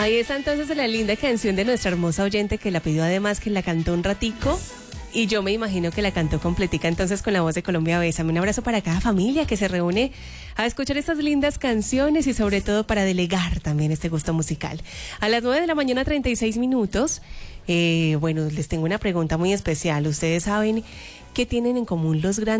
Ahí está entonces la linda canción de nuestra hermosa oyente que la pidió, además que la cantó un ratico. Y yo me imagino que la cantó completica entonces con la voz de Colombia Bésame. Un abrazo para cada familia que se reúne a escuchar estas lindas canciones y sobre todo para delegar también este gusto musical. A las 9 de la mañana, 36 minutos. Bueno, les tengo una pregunta muy especial. ¿Ustedes saben qué tienen en común los grandes